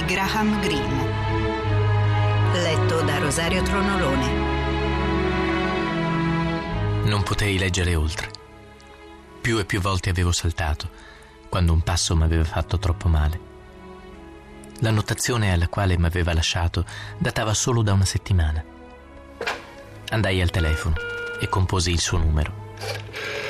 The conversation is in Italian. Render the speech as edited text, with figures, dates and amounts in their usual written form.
Graham Greene. Letto da Rosario Tronolone. Non potei leggere oltre. Più e più volte avevo saltato, quando un passo mi aveva fatto troppo male. L'annotazione alla quale mi aveva lasciato datava solo da una settimana. Andai al telefono e composi il suo numero.